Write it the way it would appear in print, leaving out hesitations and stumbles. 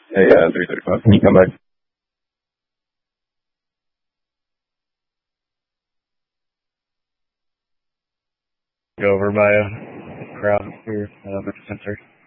Hey, 3:35. Can you come back? Go over by a crowd for the center.